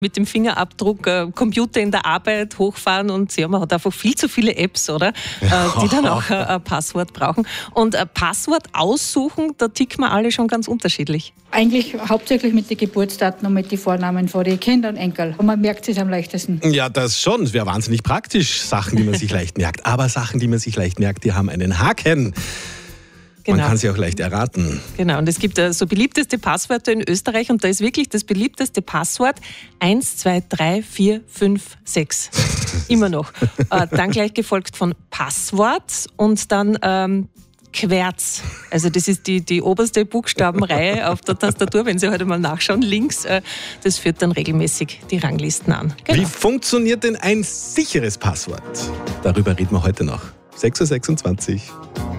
mit dem Fingerabdruck Computer in der Arbeit hochfahren und man hat einfach viel zu viele Apps, oder? Die dann auch ein Passwort brauchen. Und ein Passwort aussuchen, da ticken wir alle schon ganz unterschiedlich. Eigentlich hauptsächlich mit den Geburtsdaten und mit den Vornamen von den Kindern und Enkel. Und man merkt es am leichtesten. Ja, das schon. Es wäre wahnsinnig praktisch, Sachen, die man sich leicht merkt. Aber Sachen, die man sich leicht merkt, die haben einen Haken. Genau. Man kann sie auch leicht erraten. Genau, und es gibt so beliebteste Passwörter in Österreich und da ist wirklich das beliebteste Passwort 1, 2, 3, 4, 5, 6. Immer noch. Dann gleich gefolgt von Passwort und dann Querz. Also das ist die oberste Buchstabenreihe auf der Tastatur, wenn Sie heute mal nachschauen, links. Das führt dann regelmäßig die Ranglisten an. Genau. Wie funktioniert denn ein sicheres Passwort? Darüber reden wir heute noch. 6.26 Uhr.